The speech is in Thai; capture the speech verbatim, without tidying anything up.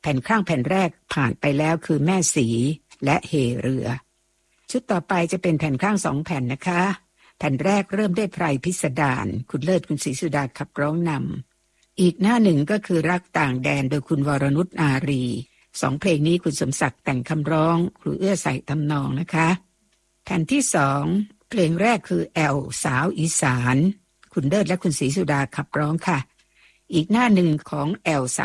แผ่นข้างแผ่นแรกผ่านไปแล้วคือแม่สีและเหเรือชุดต่อไปจะเป็นแผ่นข้างสองแผ่นนะคะแผ่นแรกเริ่มด้วยไพรพิสดารคุณเลิศคุณศรีสุดาขับร้องนำอีกหน้าหนึ่งก็คือรักต่างแดนโดยคุณวรนุชอารีสองเพลงนี้คุณสมศักดิ์แต่งคำร้องครูเอื้อใส่ทำนองนะคะแผ่นที่สองเพลงแรกคือแอลสาวอีสานคุณเลิศและคุณศรีสุดาขับร้องค่ะอีกหน้าหนึ่งของแอล